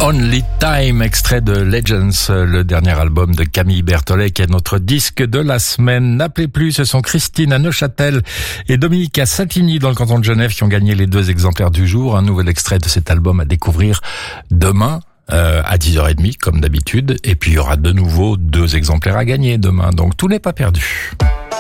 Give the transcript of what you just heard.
Only Time, extrait de Legends, le dernier album de Camille Berthollet, qui est notre disque de la semaine. N'appelez plus, ce sont Christine à Neuchâtel et Dominique à Satigny dans le canton de Genève qui ont gagné les 2 exemplaires du jour. Un nouvel extrait de cet album à découvrir demain à 10h30 comme d'habitude. Et puis il y aura de nouveau 2 exemplaires à gagner demain, donc tout n'est pas perdu.